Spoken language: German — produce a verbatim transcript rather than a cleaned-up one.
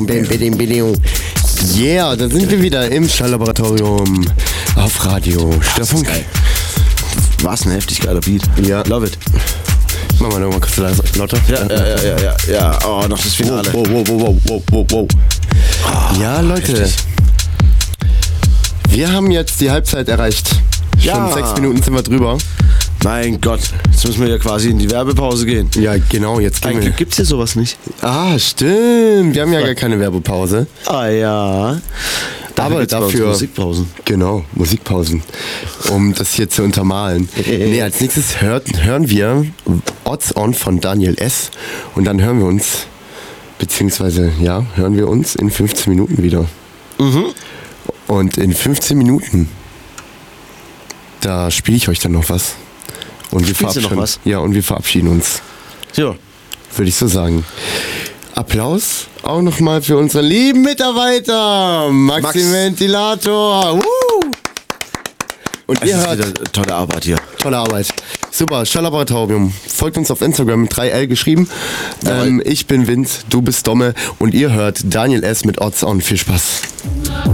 bim, bim, bim, bim. Yeah, da sind wir wieder im Schalllaboratorium auf Radio Störfunk. Was ein heftig geiler Beat. Ja. Love it. Mach mal nochmal kurz leise, lauter. Ja, ja, ja, ja, ja, ja. Oh, noch das Finale. Wow, wow, wow, wow, wow, wow. Oh, ja, Leute. Heftig. Wir haben jetzt die Halbzeit erreicht. Ja. Schon sechs Minuten sind wir drüber. Mein Gott, jetzt müssen wir ja quasi in die Werbepause gehen. Ja, genau, jetzt gehen Eigentlich wir. gibt's hier sowas nicht. Ah, stimmt. Wir haben ja gar keine Werbepause. Ah ja. Dafür Aber dafür Musikpausen. Genau, Musikpausen. Um das hier zu untermalen. Nee, als nächstes hört, hören wir Odds On von Daniel S. Und dann hören wir uns, beziehungsweise, ja, hören wir uns in fünfzehn Minuten wieder. Mhm. Und in fünfzehn Minuten, da spiele ich euch dann noch was. Und wir Spielst du verabschieden noch was? Ja, und wir verabschieden uns. Ja. Würde ich so sagen. Applaus auch nochmal für unsere lieben Mitarbeiter. Maxi Max. Ventilator. Woo! Und Das ihr ist hört, wieder tolle Arbeit hier. tolle Arbeit. Super, Schalllaboratorium. Folgt uns auf Instagram mit drei L geschrieben. Ähm, ich bin Vince, du bist Domme und ihr hört Daniel S. mit Odds On. Viel Spaß.